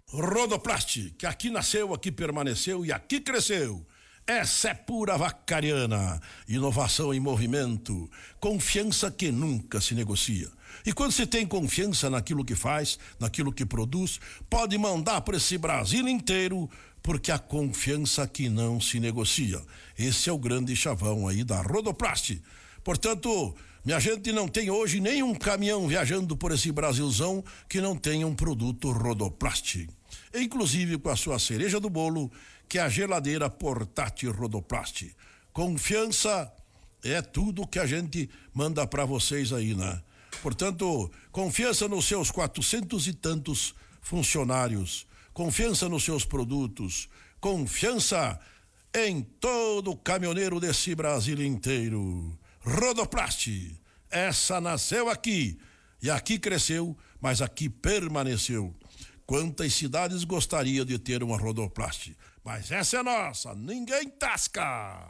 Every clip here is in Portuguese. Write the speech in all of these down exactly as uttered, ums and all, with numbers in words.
Rodoplast, que aqui nasceu, aqui permaneceu e aqui cresceu. Essa é pura Vacariana, inovação em movimento, confiança que nunca se negocia. E quando se tem confiança naquilo que faz, naquilo que produz, pode mandar para esse Brasil inteiro, porque a confiança que não se negocia. Esse é o grande chavão aí da Rodoplast. Portanto, minha gente, não tem hoje nenhum caminhão viajando por esse Brasilzão que não tenha um produto Rodoplast. Inclusive com a sua cereja do bolo, que é a geladeira portátil Rodoplast. Confiança é tudo que a gente manda para vocês aí, né? Portanto, confiança nos seus quatrocentos e tantos funcionários, confiança nos seus produtos, confiança em todo caminhoneiro desse Brasil inteiro. Rodoplast, essa nasceu aqui e aqui cresceu, mas aqui permaneceu. Quantas cidades gostaria de ter uma Rodoplast? Mas essa é nossa, ninguém tasca!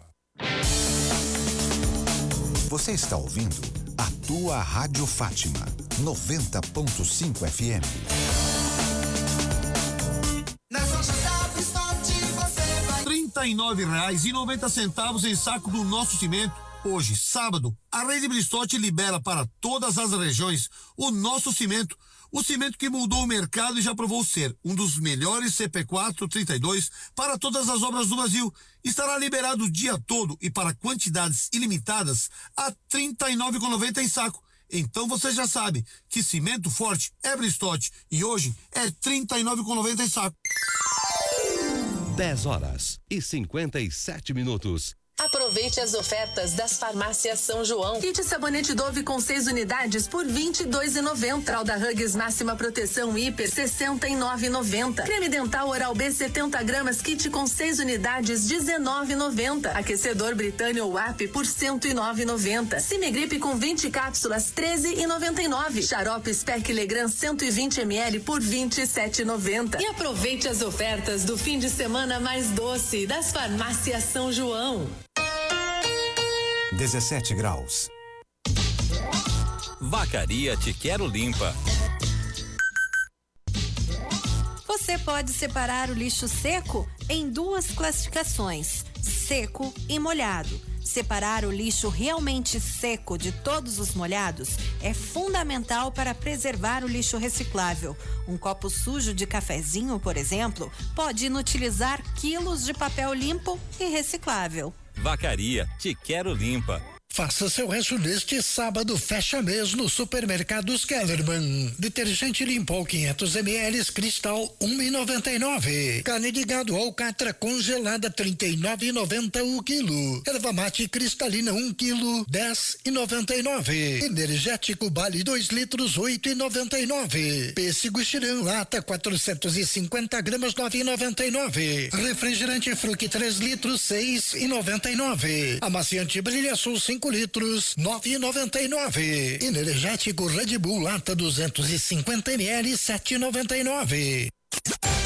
Você está ouvindo a tua Rádio Fátima, noventa ponto cinco F M. Nas lojas da Bristote você vai... trinta e nove reais e noventa centavos em saco do nosso cimento. Hoje, sábado, a Rede Bristote libera para todas as regiões o nosso cimento. O cimento que mudou o mercado e já provou ser um dos melhores C P quatro trinta e dois para todas as obras do Brasil. Estará liberado o dia todo e para quantidades ilimitadas a trinta e nove reais e noventa centavos em saco. Então você já sabe que cimento forte é Bristote e hoje é trinta e nove reais e noventa centavos em saco. dez horas e cinquenta e sete minutos. Aproveite as ofertas das farmácias São João. Kit sabonete Dove com seis unidades por vinte e dois reais e noventa centavos. Fralda Huggies máxima proteção hiper sessenta e nove reais e noventa centavos. Creme dental Oral B setenta gramas kit com seis unidades dezenove reais e noventa centavos. Aquecedor Britânia ou A P por cento e nove reais e noventa centavos. Cimegripe com vinte cápsulas treze reais e noventa e nove centavos. Xarope Spec Legrand cento e vinte mililitros por vinte e sete reais e noventa centavos. E aproveite as ofertas do fim de semana mais doce das farmácias São João. dezessete graus. Vacaria Te Quero Limpa. Você pode separar o lixo seco em duas classificações: seco e molhado. Separar o lixo realmente seco de todos os molhados é fundamental para preservar o lixo reciclável. Um copo sujo de cafezinho, por exemplo, pode inutilizar quilos de papel limpo e reciclável. Vacaria Te Quero Limpa. Faça seu resto neste sábado, fecha mês no Supermercados Kellerman. Detergente Limpo quinhentos mililitros Cristal um real e noventa e nove centavos. Carne de gado alcatra congelada trinta e nove reais e noventa centavos o quilo. Erva mate cristalina um quilo dez reais e noventa e nove centavos. Energético Bale dois litros oito reais e noventa e nove centavos. Pêssego Xirã lata quatrocentos e cinquenta gramas nove reais e noventa e nove centavos. Refrigerante Fruc três litros seis reais e noventa e nove centavos. Amaciante Brilha Sul cinco litros, nove reais e noventa e nove centavos. Energético Red Bull lata duzentos e cinquenta mililitros, sete reais e noventa e nove centavos.